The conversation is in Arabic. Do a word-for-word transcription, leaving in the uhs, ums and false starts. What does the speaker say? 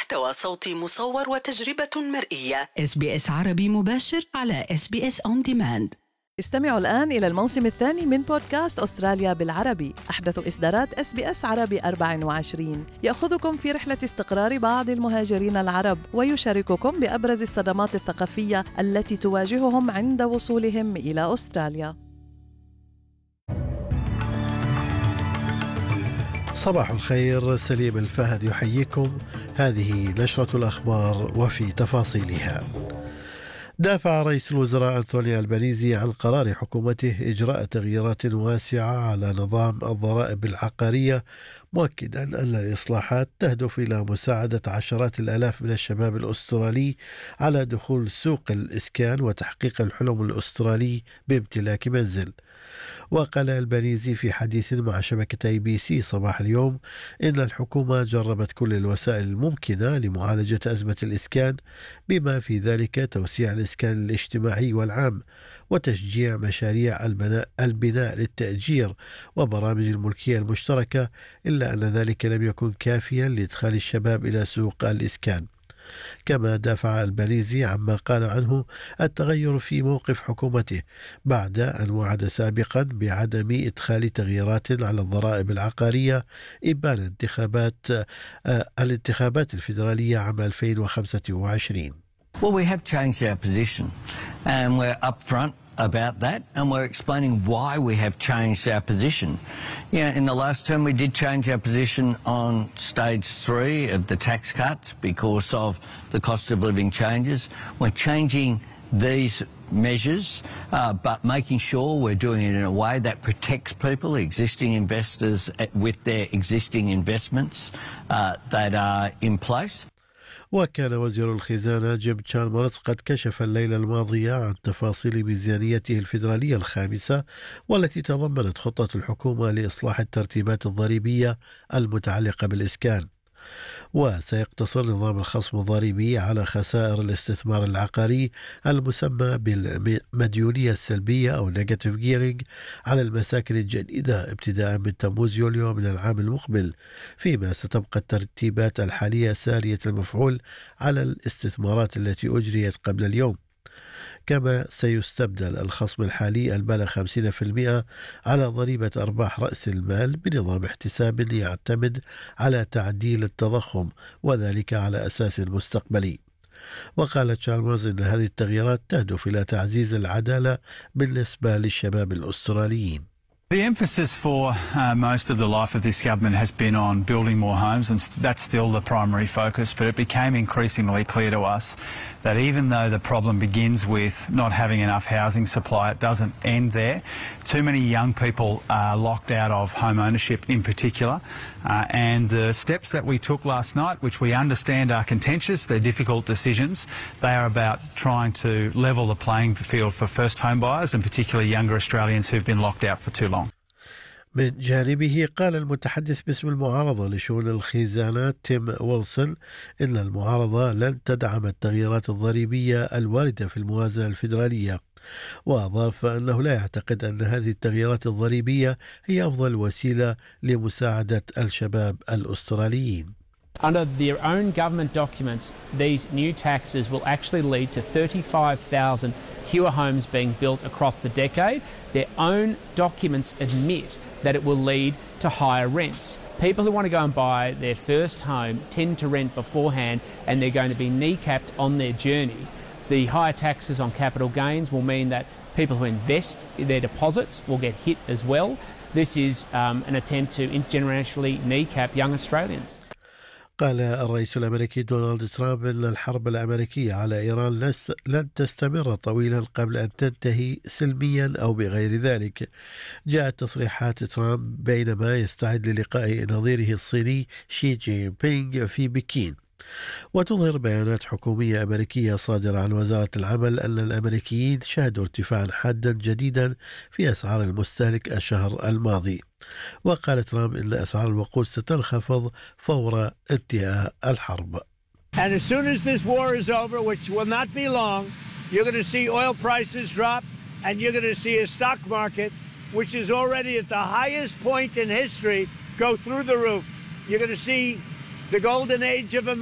محتوى صوتي مصور وتجربة مرئية. إس بي إس عربي مباشر على إس بي إس On Demand. استمعوا الآن إلى الموسم الثاني من بودكاست أستراليا بالعربي، أحدث إصدارات إس بي إس عربي أربعة وعشرين، يأخذكم في رحلة استقرار بعض المهاجرين العرب ويشارككم بأبرز الصدمات الثقافية التي تواجههم عند وصولهم إلى أستراليا. صباح الخير، سليم الفهد يحييكم. هذه نشرة الأخبار وفي تفاصيلها. دافع رئيس الوزراء أنتوني ألبانيزي عن قرار حكومته إجراء تغييرات واسعة على نظام الضرائب العقارية، مؤكدا أن الإصلاحات تهدف إلى مساعدة عشرات الآلاف من الشباب الأسترالي على دخول سوق الإسكان وتحقيق الحلم الأسترالي بامتلاك منزل. وقال ألبانيزي في حديث مع شبكة أي بي سي صباح اليوم إن الحكومة جربت كل الوسائل الممكنة لمعالجة أزمة الإسكان، بما في ذلك توسيع الإسكان الاجتماعي والعام وتشجيع مشاريع البناء, البناء للتأجير وبرامج الملكية المشتركة، إلا أن ذلك لم يكن كافيا لإدخال الشباب إلى سوق الإسكان. كما دافع ألبانيزي عما قال عنه التغير في موقف حكومته بعد أن وعد سابقا بعدم إدخال تغييرات على الضرائب العقارية إبان انتخابات الانتخابات الفيدرالية عام ألفين وخمسة وعشرين. Well, we have changed our position and we're upfront about that, and we're explaining why we have changed our position. Yeah, in the last term we did change our position on stage three of the tax cuts because of the cost of living changes. We're changing these measures, uh, but making sure we're doing it in a way that protects people, existing investors with their existing investments uh, that are in place. وكان وزير الخزانة جيم تشالمرز قد كشف الليلة الماضية عن تفاصيل ميزانيته الفيدرالية الخامسة، والتي تضمنت خطة الحكومة لإصلاح الترتيبات الضريبية المتعلقة بالإسكان. وسيقتصر نظام الخصم الضريبي على خسائر الاستثمار العقاري المسمى بالمديونية السلبية أو نيجاتيف جيرينج على المساكن الجديدة ابتداء من تموز يوليو من العام المقبل، فيما ستبقى الترتيبات الحالية سارية المفعول على الاستثمارات التي أجريت قبل اليوم. كما سيستبدل الخصم الحالي البالغ خمسين بالمئة على ضريبة أرباح رأس المال بنظام احتساب يعتمد على تعديل التضخم، وذلك على أساس مستقبلي. وقال تشالمرز إن هذه التغييرات تهدف إلى تعزيز العدالة بالنسبة للشباب الأستراليين. The emphasis for uh, most of the life of this government has been on building more homes, and that's still the primary focus, but it became increasingly clear to us that even though the problem begins with not having enough housing supply, it doesn't end there. Too many young people are locked out of home ownership in particular, uh, and the steps that we took last night, which we understand are contentious, they're difficult decisions, they are about trying to level the playing field for first home buyers and particularly younger Australians who've been locked out for too long. من جانبه قال المتحدث باسم المعارضة لشؤون الخزانة تيم ويلسون إن المعارضة لن تدعم التغييرات الضريبية الواردة في الموازنة الفيدرالية، وأضاف أنه لا يعتقد أن هذه التغييرات الضريبية هي أفضل وسيلة لمساعدة الشباب الأستراليين. Under their own government documents, these new taxes will actually lead to thirty-five thousand fewer homes being built across the decade. Their own documents admit that it will lead to higher rents. People who want to go and buy their first home tend to rent beforehand, and they're going to be kneecapped on their journey. The higher taxes on capital gains will mean that people who invest their deposits will get hit as well. This is um, an attempt to intergenerationally kneecap young Australians. قال الرئيس الأمريكي دونالد ترامب أن الحرب الأمريكية على إيران لن تستمر طويلا قبل أن تنتهي سلميا أو بغير ذلك. جاءت تصريحات ترامب بينما يستعد للقاء نظيره الصيني شي جين بينغ في بكين. وتظهر بيانات حكومية أمريكية صادرة عن وزارة العمل أن الأمريكيين شهدوا ارتفاعا حادا جديدا في أسعار المستهلك الشهر الماضي. وقال ترامب إن أسعار الوقود ستنخفض فور انتهاء الحرب. And as soon as this war is over, which will not be long, you're going to see oil prices drop, and you're going to see a stock market, which is already at the highest point in history, go through the roof. You're going to see the golden age of America.